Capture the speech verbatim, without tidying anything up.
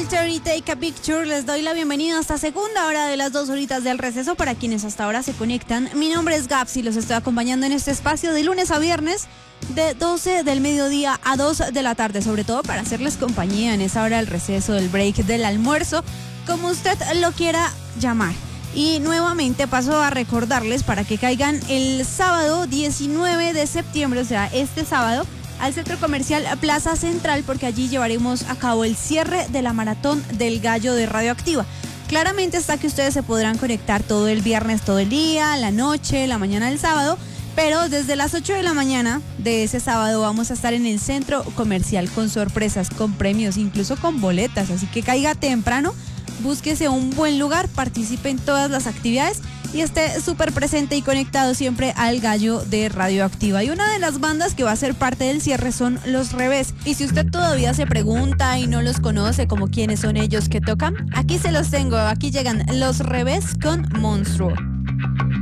Filter y Take a Picture. Les doy la bienvenida a esta segunda hora de las dos horitas del receso para quienes hasta ahora se conectan. Mi nombre es Gaps y los estoy acompañando en este espacio de lunes a viernes de doce del mediodía a dos de la tarde, sobre todo para hacerles compañía en esa hora del receso, del break, del almuerzo, como usted lo quiera llamar. Y nuevamente paso a recordarles para que caigan el sábado diecinueve de septiembre, o sea, este sábado, al Centro Comercial Plaza Central, porque allí llevaremos a cabo el cierre de la Maratón del Gallo de Radioactiva. Claramente está que ustedes se podrán conectar todo el viernes, todo el día, la noche, la mañana del sábado, pero desde las ocho de la mañana de ese sábado vamos a estar en el Centro Comercial con sorpresas, con premios, incluso con boletas, así que caiga temprano, búsquese un buen lugar, participe en todas las actividades y esté súper presente y conectado siempre al Gallo de Radioactiva. Y una de las bandas que va a ser parte del cierre son Los Revés. Y si usted todavía se pregunta y no los conoce como quiénes son ellos que tocan, aquí se los tengo. Aquí llegan Los Revés con Monstruo.